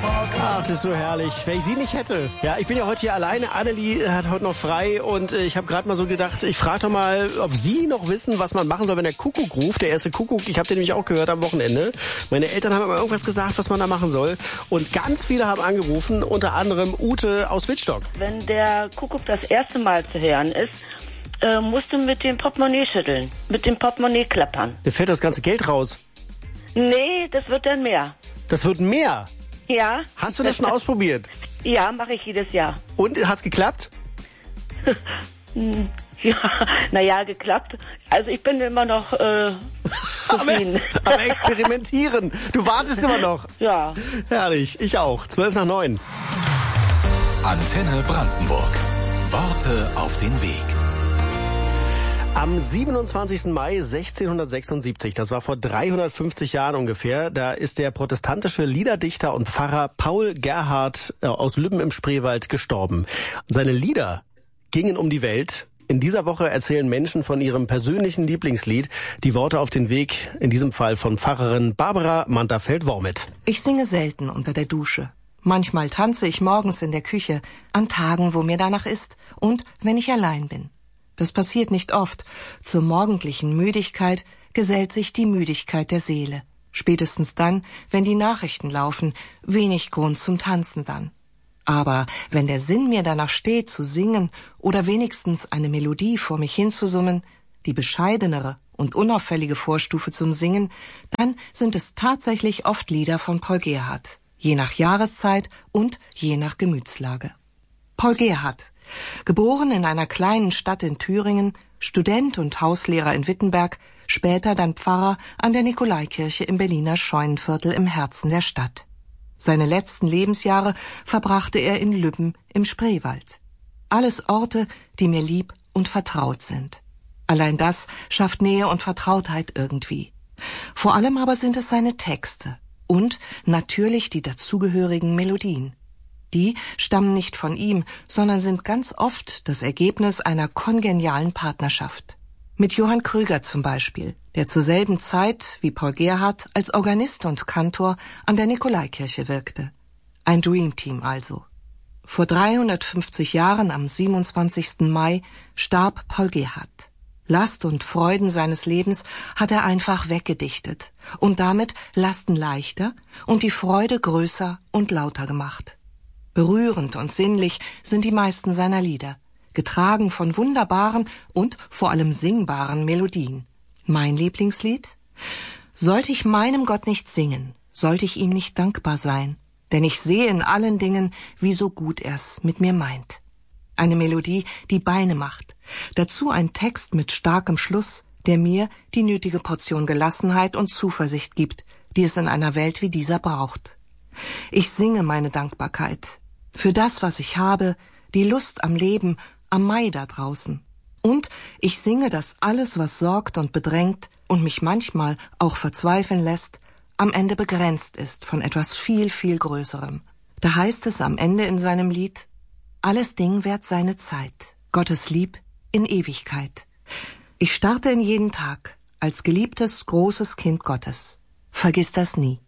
Ach, das ist so herrlich. Wenn ich sie nicht hätte. Ja, ich bin ja heute hier alleine. Annelie hat heute noch frei und ich habe gerade mal so gedacht, ich frage doch mal, ob Sie noch wissen, was man machen soll, wenn der Kuckuck ruft. Der erste Kuckuck, ich habe den nämlich auch gehört am Wochenende. Meine Eltern haben immer irgendwas gesagt, was man da machen soll. Und ganz viele haben angerufen, unter anderem Ute aus Wittstock. Wenn der Kuckuck das erste Mal zu hören ist, musst du mit dem Portemonnaie schütteln, mit dem Portemonnaie klappern. Da fällt das ganze Geld raus. Nee, das wird dann mehr. Das wird mehr? Ja. Hast du das schon ausprobiert? Ja, mache ich jedes Jahr. Und, hat's geklappt? Ja, naja, geklappt. Also ich bin immer noch zufrieden. Aber experimentieren. Du wartest immer noch. Ja. Herrlich, ich auch. 8:55. Antenne Brandenburg. Worte auf den Weg. Am 27. Mai 1676, das war vor 350 Jahren ungefähr, da ist der protestantische Liederdichter und Pfarrer Paul Gerhardt aus Lübben im Spreewald gestorben. Seine Lieder gingen um die Welt. In dieser Woche erzählen Menschen von ihrem persönlichen Lieblingslied, die Worte auf den Weg, in diesem Fall von Pfarrerin Barbara Manterfeld-Wormit. Ich singe selten unter der Dusche. Manchmal tanze ich morgens in der Küche, an Tagen, wo mir danach ist und wenn ich allein bin. Das passiert nicht oft. Zur morgendlichen Müdigkeit gesellt sich die Müdigkeit der Seele. Spätestens dann, wenn die Nachrichten laufen, wenig Grund zum Tanzen dann. Aber wenn der Sinn mir danach steht, zu singen oder wenigstens eine Melodie vor mich hinzusummen, die bescheidenere und unauffällige Vorstufe zum Singen, dann sind es tatsächlich oft Lieder von Paul Gerhardt, je nach Jahreszeit und je nach Gemütslage. Paul Gerhardt, geboren in einer kleinen Stadt in Thüringen, Student und Hauslehrer in Wittenberg, später dann Pfarrer an der Nikolaikirche im Berliner Scheunenviertel im Herzen der Stadt. Seine letzten Lebensjahre verbrachte er in Lübben im Spreewald. Alles Orte, die mir lieb und vertraut sind. Allein das schafft Nähe und Vertrautheit irgendwie. Vor allem aber sind es seine Texte und natürlich die dazugehörigen Melodien. Die stammen nicht von ihm, sondern sind ganz oft das Ergebnis einer kongenialen Partnerschaft. Mit Johann Krüger zum Beispiel, der zur selben Zeit wie Paul Gerhardt als Organist und Kantor an der Nikolaikirche wirkte. Ein Dreamteam also. Vor 350 Jahren am 27. Mai starb Paul Gerhardt. Last und Freuden seines Lebens hat er einfach weggedichtet und damit Lasten leichter und die Freude größer und lauter gemacht. Berührend und sinnlich sind die meisten seiner Lieder, getragen von wunderbaren und vor allem singbaren Melodien. Mein Lieblingslied? Sollte ich meinem Gott nicht singen, sollte ich ihm nicht dankbar sein, denn ich sehe in allen Dingen, wie so gut er's mit mir meint. Eine Melodie, die Beine macht, dazu ein Text mit starkem Schluss, der mir die nötige Portion Gelassenheit und Zuversicht gibt, die es in einer Welt wie dieser braucht. Ich singe meine Dankbarkeit für das, was ich habe, die Lust am Leben, am Mai da draußen. Und ich singe, dass alles, was sorgt und bedrängt und mich manchmal auch verzweifeln lässt, am Ende begrenzt ist von etwas viel, viel Größerem. Da heißt es am Ende in seinem Lied: Alles Ding währt seine Zeit, Gottes Lieb in Ewigkeit. Ich starte in jeden Tag als geliebtes, großes Kind Gottes. Vergiss das nie.